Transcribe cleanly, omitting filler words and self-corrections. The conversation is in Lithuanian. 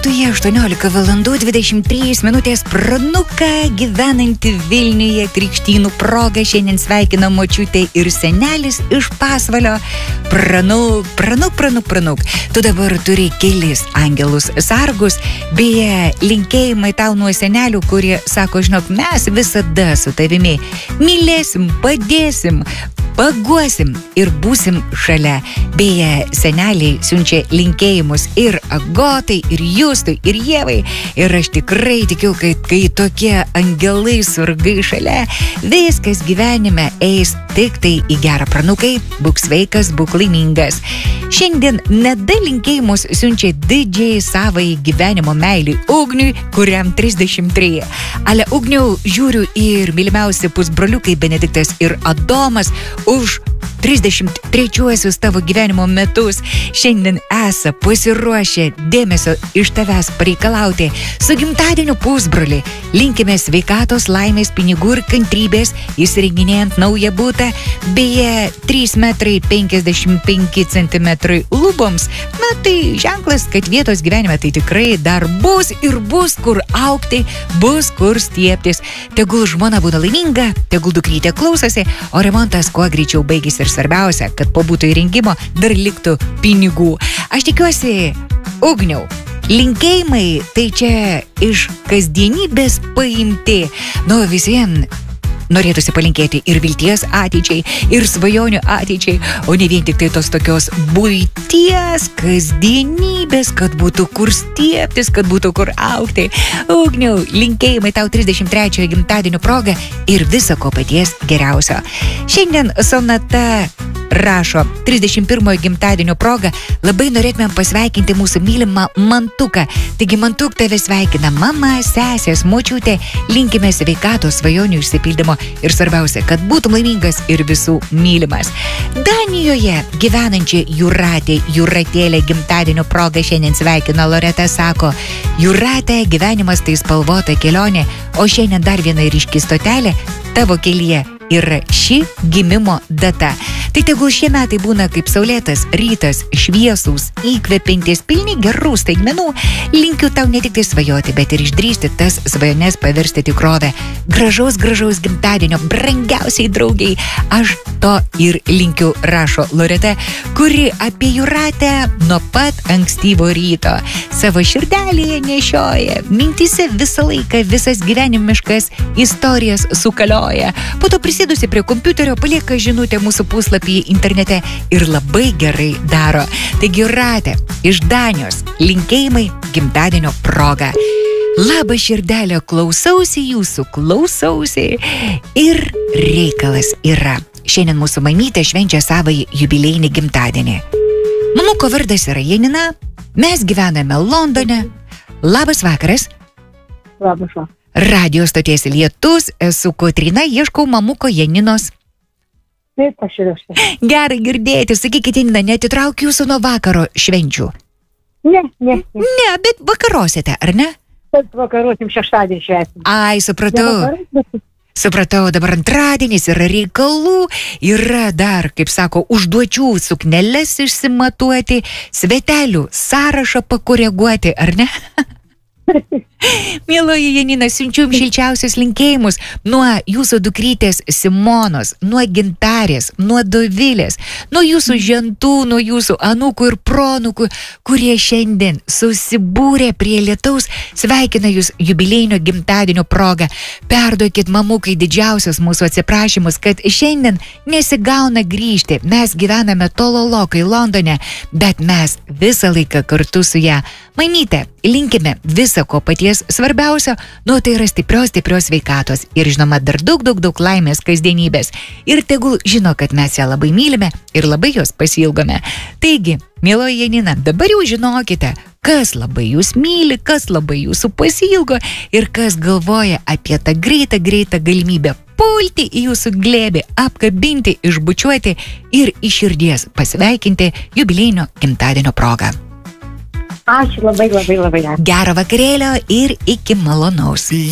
Alytuje 18:23 pranuką gyvenanti Vilniuje Krikštynų proga šiandien sveikina močiutė ir senelis iš Pasvalio. Pranuk. Tu dabar turi kelis angelus sargus, beje, linkėjimai tau nuo senelių, kurie sako, žinok, mes visada su tavimi mylėsim, padėsim, paguosim ir būsim šalia. Beje, seneliai siunčia linkėjimus ir Agotai, ir Justui, ir Ievai. Ir aš tikrai tikiu, kad kai tokie angelai sargai šalia, viskas gyvenime eis tik tai į gerą. Pranukai, būk sveikas, būk laimingas. Šiandien Neda linkėjimus siunčia didžiai savai gyvenimo meilį Ugniui, kuriam 33. Ale Ugniau, žiūriu ir mylimiausi pusbroliukai Benediktas ir Adomas už 33 tavo gyvenimo metus šiandien esą pasiruošę dėmesio iš tavęs pareikalauti. Su gimtadieniu pusbroli linkime sveikatos, laimės, pinigų ir kantrybės įsirenginėjant naują butą, beje 3,55 m luboms. Na tai ženklas, kad vietos gyvenime tai tikrai dar bus ir bus kur augti, bus kur stiebtis. Tegul žmona būna laiminga, tegul dukrytė klausosi, o remontas kuo greičiau baigis ir svarbiausia, kad po būtų įrengimo dar liktų pinigų. Aš tikiuosi, Ugniau, linkėjimai tai čia iš kasdienybės paimti. Nu vis vien norėtųsi palinkėti ir vilties ateičiai, ir svajonių ateičiai, o ne vien tik tai tos tokios buities, kasdienybės, kad būtų kur stiebtis, kad būtų kur augti. Ugniau, linkėjimai tau 33 gimtadienio proga ir viso ko paties geriausio. Šiandien Sonata rašo 31 gimtadienio proga, labai norėtumėm pasveikinti mūsų mylimą Mantuką. Taigi Mantuk tave sveikina mama, sesės, močiutė, linkime sveikatos, svajonių išsipildymo ir svarbiausia, kad būtum laimingas ir visų mylimas. Danijoje gyvenančia Juratėlė gimtadienio proga šiandien sveikina Loreta, sako, Juratė, gyvenimas tai spalvota kelionė, o šiandien dar viena ryški stotelė tavo kelyje yra ši gimimo data. Tai tegul šie metai būna kaip saulėtas rytas, šviesūs, įkvepiantys, pilni gerų staigmenų. Linkiu tau ne tik tai svajoti, bet ir išdrįsti tas svajones paversti tikrovę. Gražaus gimtadienio, brangiausiai draugiai. Aš to ir linkiu, rašo Loreta, kuri apie Juratę nuo pat ankstyvo ryto savo širdelėje nešioja. Mintise visą laiką visas gyvenimiškas istorijas sukalioja. Po to prisėdusi prie kompiuterio palieka žinutę mūsų puslapyje internete ir labai gerai daro. Taigi Jūratė iš Danijos linkėjimai gimtadienio proga. Labas širdelė, klausausi jūsų, ir reikalas yra. Šiandien mūsų mamytė švenčia savąjį jubiliejinį gimtadienį. Mamuko vardas yra Janina, mes gyvename Londone. Labas vakaras. Labas vakaras. Radio stoties Lietus, esu Kotryna, ieškau mamuko Janinos. Taip, aš ir aš. Gerai girdėti, sakykite, Janina, neatitraukiu jūsų nuo vakaro švenčių. Ne. Ne, bet vakarosite, ar ne? Taip, vakarosim šeštadienį švęsim. Ai, supratau, dabar antradienis yra reikalų, yra dar, kaip sako, užduočių sukneles išsimatuoti, svetelių sąrašą pakoreguoti, ar ne? Mieloji Janina, siunčiu jums šilčiausius linkėjimus nuo jūsų dukrytės Simonos, nuo Gintarės, nuo Dovilės, nuo jūsų žentų, nuo jūsų anūkų ir pronūkų, kurie šiandien susibūrė prie lietaus, sveikina jūs jubiliejinio gimtadienio proga. Perduokit mamukai didžiausius mūsų atsiprašymus, kad šiandien nesigauna grįžti. Mes gyvename tololokai Londone, bet mes visą laiką kartu su ją. Mamyte, linkime viso ko paties svarbiausio, tai yra stiprios sveikatos ir žinoma dar daug laimės kasdienybės. Ir tegul žino, kad mes ją labai mylime ir labai jos pasiilgome. Taigi, mieloji Janina, dabar jau žinokite, kas labai jūs myli, kas labai jūsų pasiilgo ir kas galvoja apie tą greitą galimybę pulti į jūsų glėbį, apkabinti, išbučiuoti ir iš širdies pasveikinti jubiliejinio gimtadienio progą. Ačiū labai. Gero vakarėlio ir iki malonaus.